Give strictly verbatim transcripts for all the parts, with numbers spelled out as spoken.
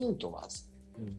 síntomas,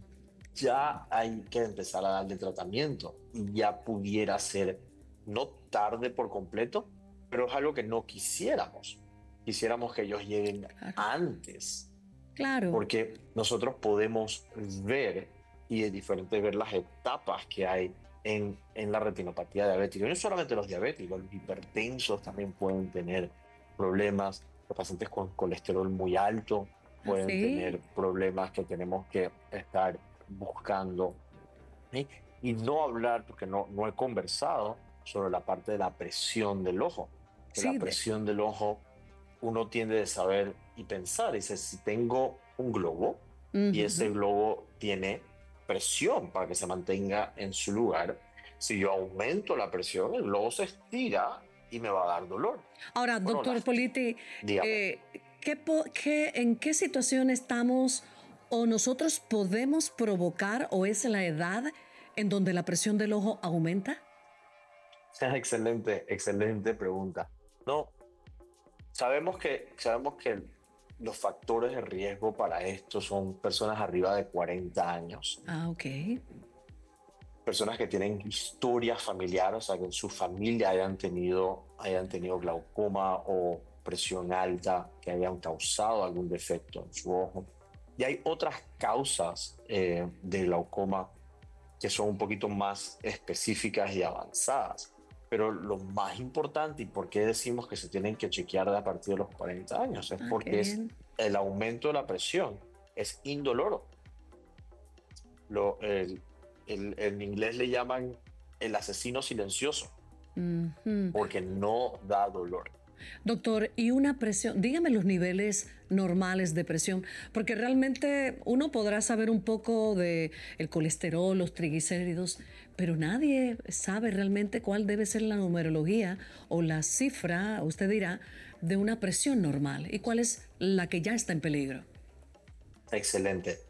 ya hay que empezar a darle tratamiento y ya pudiera ser no tarde por completo, pero es algo que no quisiéramos. Quisiéramos que ellos lleguen Claro, antes, claro. porque nosotros podemos ver y es diferente ver las etapas que hay en, en la retinopatía diabética. Y no solamente los diabéticos, los hipertensos también pueden tener problemas, los pacientes con colesterol muy alto pueden Así. tener problemas que tenemos que estar buscando, ¿sí? Y no hablar, porque no, no he conversado sobre la parte de la presión del ojo. Que la Sí, de, presión del ojo uno tiende a saber y pensar, dice, si tengo un globo y ese ujú. globo tiene presión para que se mantenga en su lugar, si yo aumento la presión, el globo se estira y me va a dar dolor. Ahora, Bueno, doctor las, Politi, dígame. eh, ¿qué, po- qué- ¿en qué situación estamos o nosotros podemos provocar o es la edad en donde la presión del ojo aumenta? Excelente, excelente pregunta. No, sabemos que, sabemos que los factores de riesgo para esto son personas arriba de cuarenta años, Ah, ok. personas que tienen historia familiar, o sea, que en su familia hayan tenido, hayan tenido glaucoma o presión alta, que hayan causado algún defecto en su ojo. Y hay otras causas eh, de glaucoma que son un poquito más específicas y avanzadas. Pero lo más importante y por qué decimos que se tienen que chequear a partir de los cuarenta años es Ah, qué porque es bien. el aumento de la presión es indoloro. Lo, el, el, en inglés le llaman el asesino silencioso Ujú. porque no da dolor. Doctor, y una presión, dígame los niveles normales de presión, porque realmente uno podrá saber un poco de el colesterol, los triglicéridos, pero nadie sabe realmente cuál debe ser la numerología o la cifra, usted dirá, de una presión normal y cuál es la que ya está en peligro. Excelente.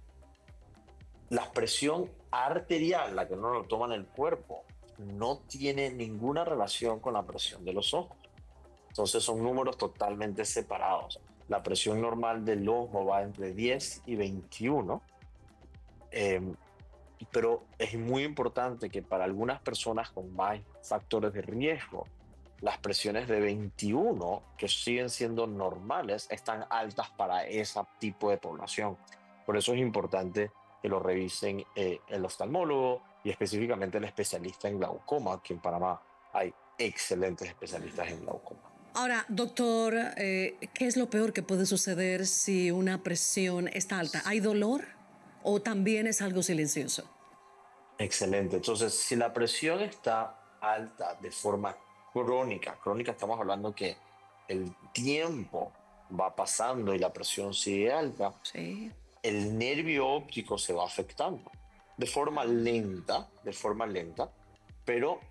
La presión arterial, la que no lo toma en el cuerpo, no tiene ninguna relación con la presión de los ojos. Entonces son números totalmente separados. La presión normal del ojo va entre diez y veintiuno, eh, pero es muy importante que para algunas personas con más factores de riesgo, las presiones de veintiuno, que siguen siendo normales, están altas para ese tipo de población. Por eso es importante que lo revisen eh, el oftalmólogo y específicamente el especialista en glaucoma, que en Panamá hay excelentes especialistas en glaucoma. Ahora, doctor, eh, ¿qué es lo peor que puede suceder si una presión está alta? ¿Hay dolor o también es algo silencioso? Excelente. Entonces, si la presión está alta de forma crónica, crónica estamos hablando que el tiempo va pasando y la presión sigue alta, Sí. el nervio óptico se va afectando de forma lenta, de forma lenta, pero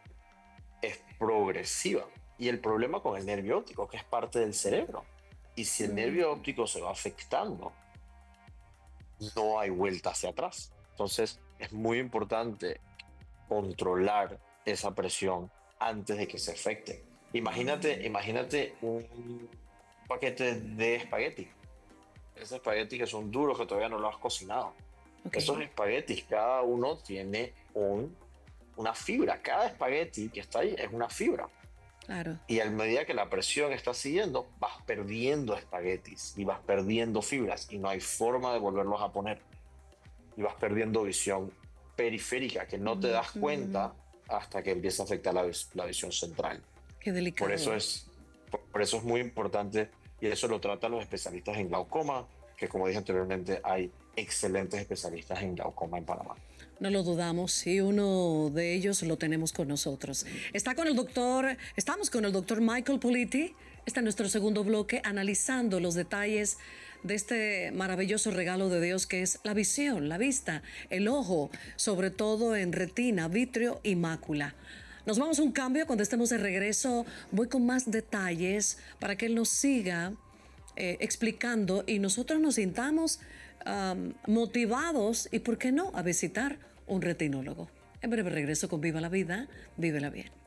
es progresiva. Y el problema con el nervio óptico es que es parte del cerebro. Y si el nervio óptico se va afectando, no hay vuelta hacia atrás. Entonces, es muy importante controlar esa presión antes de que se afecte. Imagínate, imagínate un paquete de espagueti. Esos espaguetis que son duros, que todavía no lo has cocinado. Ok, Esos espaguetis, cada uno tiene un, una fibra. Cada espagueti que está ahí es una fibra. claro. Y a medida que la presión está siguiendo, vas perdiendo espaguetis y vas perdiendo fibras y no hay forma de volverlos a poner. Y vas perdiendo visión periférica que no te das Ujú. cuenta hasta que empieza a afectar la, vis- la visión central. Qué Por eso delicado. es, por, por eso es muy importante y eso lo tratan los especialistas en glaucoma, que como dije anteriormente, hay excelentes especialistas en glaucoma en Panamá. No lo dudamos y uno de ellos lo tenemos con nosotros. Está con el doctor, estamos con el doctor Michael Politi. Está en nuestro segundo bloque analizando los detalles de este maravilloso regalo de Dios que es la visión, la vista, el ojo, sobre todo en retina, vitrio y mácula. Nos vamos a un cambio. Cuando estemos de regreso voy con más detalles para que él nos siga eh, explicando y nosotros nos sintamos um, motivados y, ¿por qué no?, a visitar un retinólogo. En breve regreso con Viva la Vida, vívela bien.